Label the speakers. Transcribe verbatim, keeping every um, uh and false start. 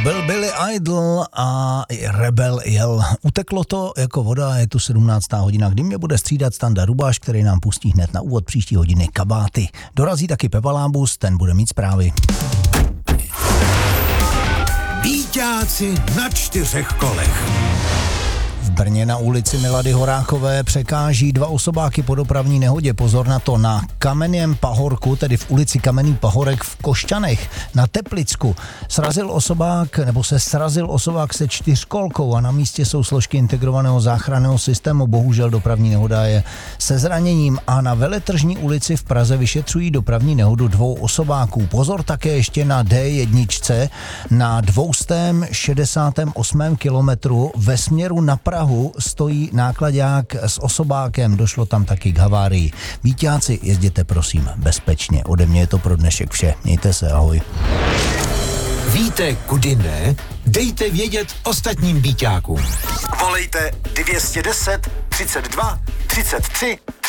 Speaker 1: byl Billy Idol a Rebel jel. Uteklo to jako voda, je tu sedmnáctá hodina, kdy mě bude střídat Standa Rubáš, který nám pustí hned na úvod příští hodiny kabáty. Dorazí taky Pepa Lábus, ten bude mít zprávy.
Speaker 2: Víťáci na čtyřech kolech.
Speaker 1: V Brně na ulici Milady Horákové překáží dva osobáky po dopravní nehodě. Pozor na to, na Kamenném pahorku, tedy v ulici Kamenný pahorek v Košťanech na Teplicku. Srazil osobák, nebo se srazil osobák se čtyřkolkou a na místě jsou složky integrovaného záchranného systému. Bohužel dopravní nehoda je se zraněním a na Veletržní ulici v Praze vyšetřují dopravní nehodu dvou osobáků. Pozor také ještě na D jedna na dvě šedesát osm kilometru ve směru na Prahu stojí náklaďák s osobákem, došlo tam taky k havárii. Víťáci, jezděte prosím bezpečně. Ode mě je to pro dnešek vše. Mějte se, ahoj.
Speaker 2: Víte, kudy ne? Dejte vědět ostatním víťákům.
Speaker 3: Volejte dvě stě deset, třicet dva, třicet tři,